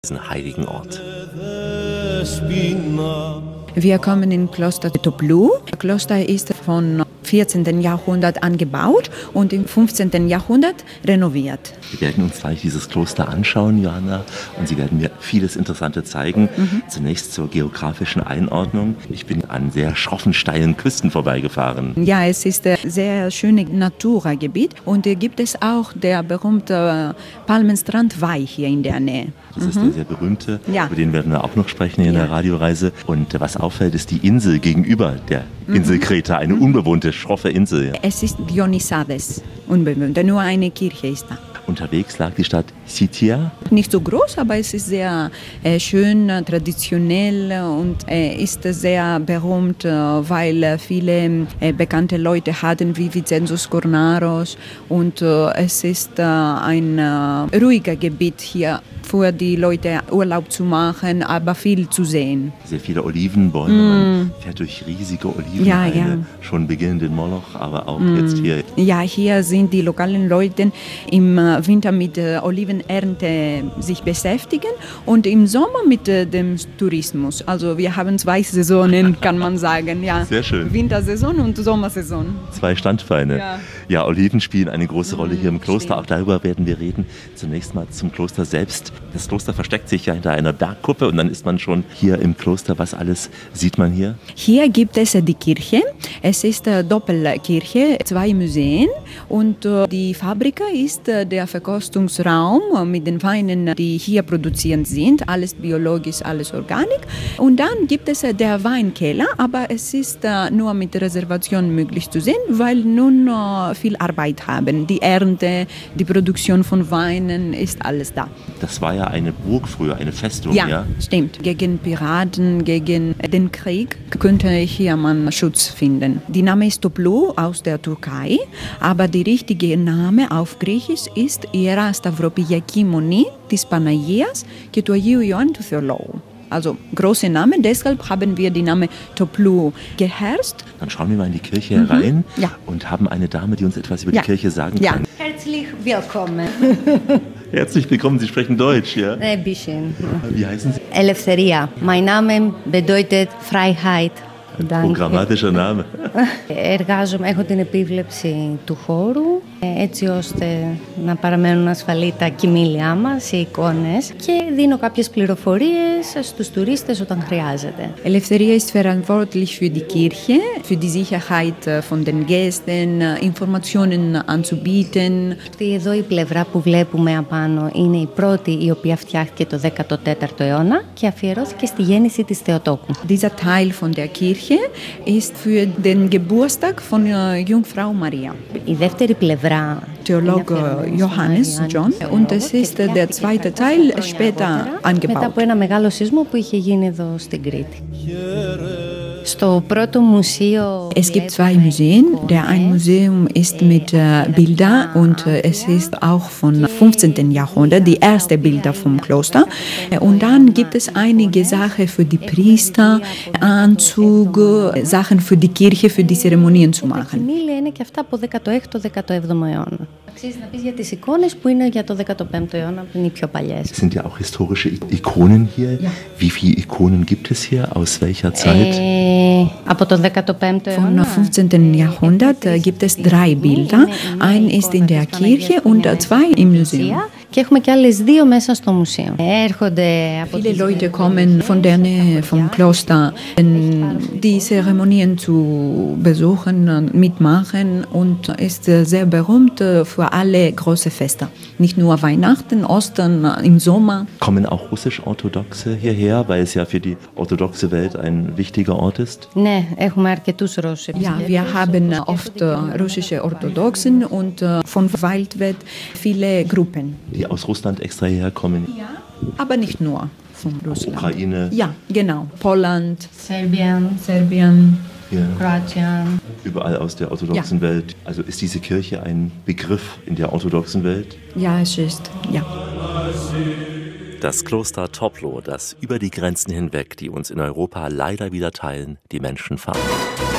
diesen heiligen Ort. Wir kommen in Kloster Toplu. Das Kloster ist vom 14. Jahrhundert angebaut und im 15. Jahrhundert renoviert. Wir werden uns gleich dieses Kloster anschauen, Johanna, und Sie werden mir vieles Interessante zeigen. Zunächst zur geografischen Einordnung. Ich bin an sehr schroffen, steilen Küsten vorbeigefahren. Ja, es ist ein sehr schönes Naturgebiet und hier gibt es auch der berühmte Palmenstrand Vai hier in der Nähe. Das ist der sehr berühmte, über den werden wir auch noch sprechen hier in der Radioreise. Und was auffällt, ist die Insel gegenüber der Insel Kreta, eine unbewohnte, schroffe Insel. Ja. Es ist Dionysadis, unbewohnt, nur eine Kirche ist da. Unterwegs lag die Stadt Sitja. Nicht so groß, aber es ist sehr schön, traditionell und ist sehr berühmt, weil viele bekannte Leute hatten, wie Vincenzo Scornaros. Und es ist ein ruhiger Gebiet hier für die Leute Urlaub zu machen, aber viel zu sehen. Sehr viele Olivenbäume, man fährt durch riesige Olivenhaine, schon beginnend in Moloch, aber auch jetzt hier. Ja, hier sind die lokalen Leute im Winter mit Olivenernte sich beschäftigen und im Sommer mit dem Tourismus. Also wir haben 2 Saisonen, kann man sagen. Ja. Sehr schön. Wintersaison und Sommersaison. 2 Standbeine. Ja, Oliven spielen eine große Rolle hier im Kloster. Stimmt. Auch darüber werden wir reden. Zunächst mal zum Kloster selbst. Das Kloster versteckt sich ja hinter einer Bergkuppe und dann ist man schon hier im Kloster. Was alles sieht man hier? Hier gibt es die Kirche. Es ist eine Doppelkirche, 2 Museen und die Fabrika ist der Verkostungsraum mit den Weinen, die hier produziert sind. Alles biologisch, alles Organik. Und dann gibt es der Weinkeller, aber es ist nur mit Reservation möglich zu sehen, weil nun viel Arbeit haben. Die Ernte, die Produktion von Weinen, ist alles da. Das war ja eine Burg früher, eine Festung, ja? Stimmt. Gegen Piraten, gegen den Krieg könnte hier man Schutz finden. Die Name ist Toplu aus der Türkei, aber der richtige Name auf Griechisch ist Ιερά Σταυροπηγιακή Μονή της Παναγίας και του Αγίου Ιωάννη του Θεολόγου. Also große Name, deshalb haben wir die Name Toplu geherrscht. Dann schauen wir mal in die Kirche herein und haben eine Dame, die uns etwas über die Kirche sagen kann. Herzlich willkommen. Herzlich willkommen, Sie sprechen Deutsch, ja? Ein bisschen. Wie heißen Sie? Eleftheria. Mein Name bedeutet Freiheit. Programmatischer Name. Εργάζομαι, έχω την επίβλεψη του χώρου έτσι ώστε να παραμένουν ασφαλή τα κοιμήλια μας, οι εικόνες και δίνω κάποιες πληροφορίες στους τουρίστες όταν χρειάζεται. Eleftheria ist verantwortlich für die Kirche, für die Sicherheit von den Gästen, Informationen anzubieten. Αυτή εδώ η πλευρά που βλέπουμε απάνω είναι η πρώτη η οποία φτιάχτηκε το 14ο αιώνα και αφιερώθηκε στη γέννηση της Θεοτόκου. Dieser Teil von der Kirche ist für den Geburtstag von Jungfrau Maria. Η δεύτερη πλευρά Theologe Johannes John und es ist der zweite Teil später angebaut. Μετά από ένα μεγάλο σεισμό που είχε γίνει εδώ στην Κρήτη. Στο πρώτο μουσείο Es gibt 2 Museen. Der ein Museum ist mit Bildern und es ist auch vom 15. Jahrhundert, die ersten Bilder vom Kloster. Und dann gibt es einige Sachen für die Priester, Anzüge, Sachen für die Kirche, für die Zeremonien zu machen. Τα κοιμήλια είναι και αυτά από 16ο-17ο αιώνα. Αξίζει να πεις για τις εικόνες που είναι για το 15ο αιώνα, που είναι οι πιο παλιές. Sind ja auch historische Ikonen hier. Wie viele Ikonen gibt es hier? Aus welcher Zeit? Από το 15ο Vom αιώνα. 15. Jahrhundert gibt es 3 Bilder. Ein ist in der Kirche und 2 im Museum. Και έχουμε και άλλες 2 μέσα στο μουσείο. Έρχονται από Viele Leute kommen von der Nähe vom Kloster, die Zeremonien zu besuchen, mitmachen und ist sehr berühmt für alle große Feste. Nicht nur Weihnachten, Ostern, im Sommer. Kommen auch russisch-orthodoxe hierher, weil es ja für die orthodoxe Welt ein wichtiger Ort ist? Ναι, έχουμε αρκετούς Ρώσους. Ja, wir haben oft russische Orthodoxen und von weltweit viele Gruppen. Die aus Russland extra hierher kommen? Ja, aber nicht nur von Russland. Ukraine? Ja, genau. Poland, Serbien, Ja. Kroatien. Überall aus der orthodoxen Welt. Also ist diese Kirche ein Begriff in der orthodoxen Welt? Ja, es ist, ja. Das Kloster Toplu, das über die Grenzen hinweg, die uns in Europa leider wieder teilen, die Menschen vereint.